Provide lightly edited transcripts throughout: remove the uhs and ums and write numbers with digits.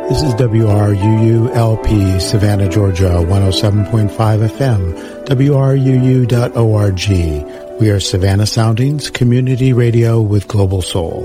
This is WRUU-LP, Savannah, Georgia, 107.5 FM, WRUU.org. We are Savannah Soundings, community radio with global soul.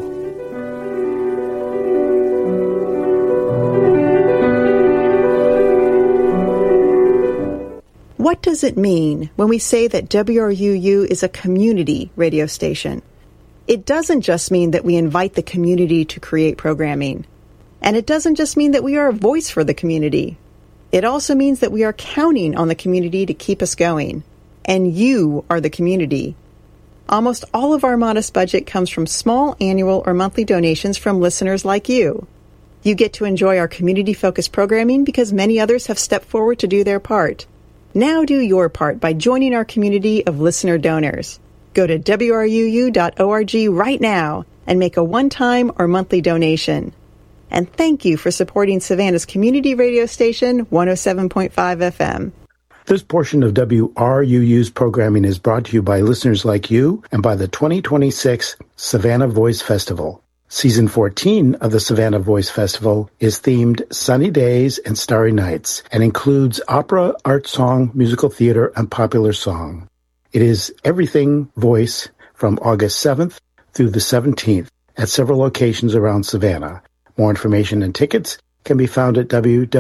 What does it mean when we say that WRUU is a community radio station? It doesn't just mean that we invite the community to create programming. And it doesn't just mean that we are a voice for the community. It also means that we are counting on the community to keep us going. And you are the community. Almost all of our modest budget comes from small annual or monthly donations from listeners like you. You get to enjoy our community-focused programming because many others have stepped forward to do their part. Now do your part by joining our community of listener donors. Go to WRUU.org right now and make a one-time or monthly donation. And thank you for supporting Savannah's community radio station, 107.5 FM. This portion of WRUU's programming is brought to you by listeners like you and by the 2026 Savannah Voice Festival. Season 14 of the Savannah Voice Festival is themed Sunny Days and Starry Nights and includes opera, art song, musical theater, and popular song. It is everything voice from August 7th through the 17th at several locations around Savannah. More information and tickets can be found at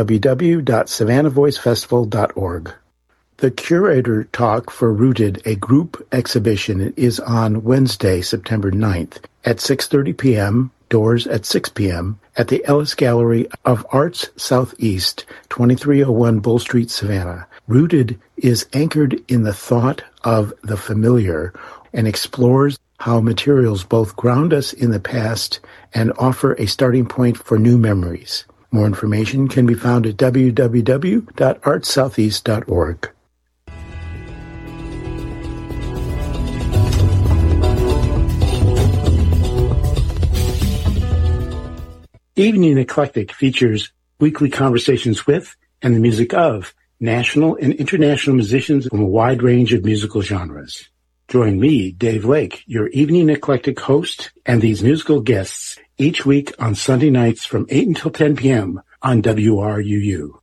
www.savannahvoicefestival.org. The Curator Talk for Rooted, a group exhibition, is on Wednesday, September 9th at 6:30 p.m., doors at 6 p.m., at the Ellis Gallery of Arts Southeast, 2301 Bull Street, Savannah. Rooted is anchored in the thought of the familiar and explores how materials both ground us in the past and offer a starting point for new memories. More information can be found at www.artsoutheast.org. Evening Eclectic features weekly conversations with and the music of national and international musicians from a wide range of musical genres. Join me, Dave Lake, your Evening Eclectic host, and these musical guests each week on Sunday nights from 8 until 10 p.m. on WRUU.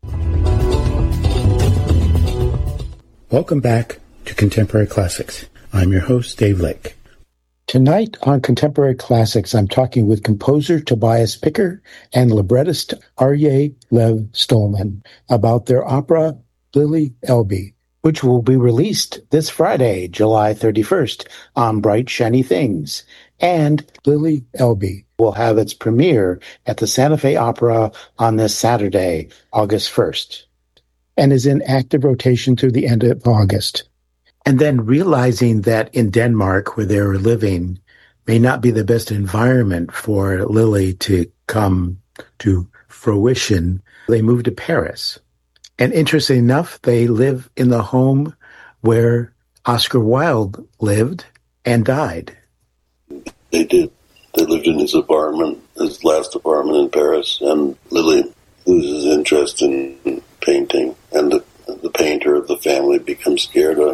Welcome back to Contemporary Classics. I'm your host, Dave Lake. Tonight on Contemporary Classics, I'm talking with composer Tobias Picker and librettist Aryeh Lev Stolman about their opera Lily Elbe, which will be released this Friday, July 31st, on Bright Shiny Things. And Lily Elbe will have its premiere at the Santa Fe Opera on this Saturday, August 1st, and is in active rotation through the end of August. And then realizing that in Denmark, where they're living, may not be the best environment for Lily to come to fruition, they moved to Paris. And interesting enough, they live in the home where Oscar Wilde lived and died. They did. They lived in his apartment, his last apartment in Paris, and Lily loses interest in painting, and the painter of the family becomes Gerda,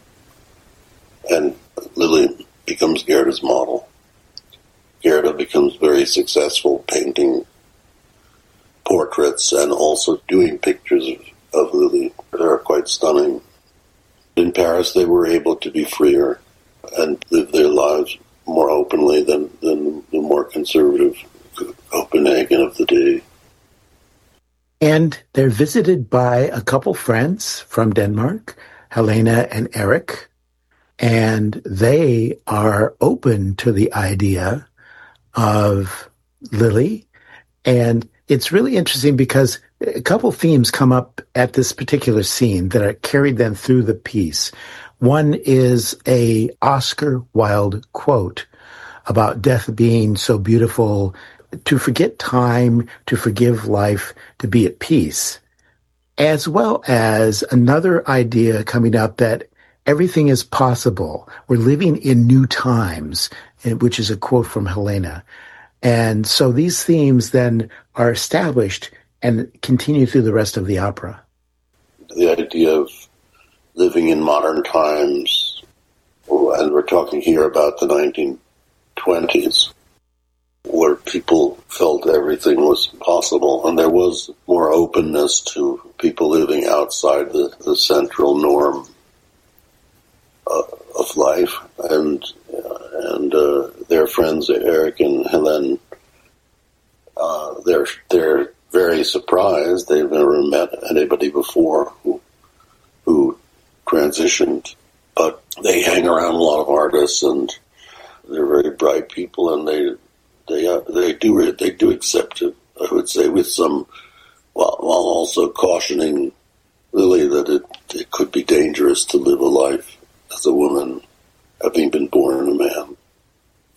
and Lily becomes Gerda's model. Gerda becomes very successful painting portraits and also doing pictures of Lily that are quite stunning. In Paris, they were able to be freer and live their lives more openly than the more conservative Copenhagen of the day. And they're visited by a couple friends from Denmark, Helena and Eric, and they are open to the idea of Lily. And it's really interesting because a couple themes come up at this particular scene that are carried then through the piece. One is a Oscar Wilde quote about death being so beautiful, to forget time, to forgive life, to be at peace, as well as another idea coming up that everything is possible. We're living in new times, which is a quote from Helena. And so these themes then are established and continue through the rest of the opera. The idea of living in modern times, and we're talking here about the 1920s, where people felt everything was possible, and there was more openness to people living outside the central norm of life, and their friends Eric and Helen, they're very surprised. They've never met anybody before who transitioned, but they hang around a lot of artists, and they're very bright people, and they do accept it, I would say, with some, while also cautioning Lily that it could be dangerous to live a life as a woman, having been born a man.